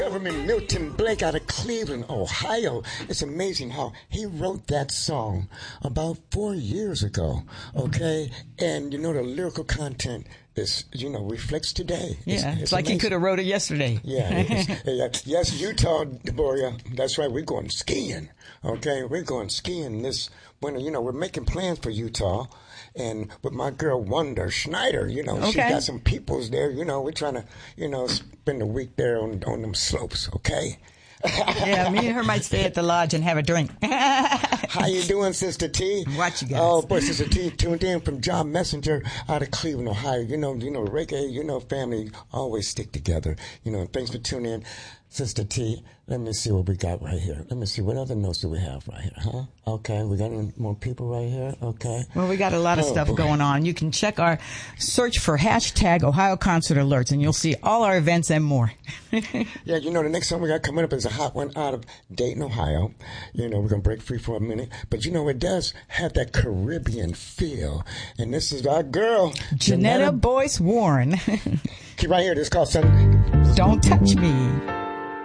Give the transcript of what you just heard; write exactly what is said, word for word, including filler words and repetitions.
Government Milton Blake out of Cleveland, Ohio. It's amazing how he wrote that song about four years ago, okay? And, you know, the lyrical content is, you know, reflects today. It's, yeah, it's, it's like amazing. He could have wrote it yesterday. Yeah. It's, yes, Utah, Deborah. That's right. We're going skiing, okay? We're going skiing this winter. You know, we're making plans for Utah. And with my girl Wanda Schneider, you know, okay. she got some peoples there. You know, we're trying to, you know, spend a week there on on them slopes, okay? Yeah, me and her might stay at the lodge and have a drink. How you doing, Sister T? Watch you guys. Oh, boy, Sister T tuned in from John Messenger out of Cleveland, Ohio. You know, you know, reggae, you know, family always stick together. You know, thanks for tuning in. Sister T, let me see what we got right here. Let me see, what other notes do we have right here, huh? Okay, we got any more people right here? Okay. Well, we got a lot of oh, stuff boy. going on. You can check our search for hashtag Ohio Concert Alerts, and you'll see all our events and more. Yeah, you know, the next song we got coming up is a hot one out of Dayton, Ohio. You know, we're going to break free for a minute. But, you know, it does have that Caribbean feel. And this is our girl, Janetta, Janetta Boyce Warren. Keep right here. This is called Sun. Don't Touch Me.